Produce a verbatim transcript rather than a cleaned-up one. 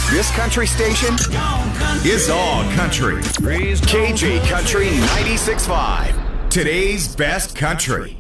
This country station is all country. K J Country ninety-six point five. Today's best country.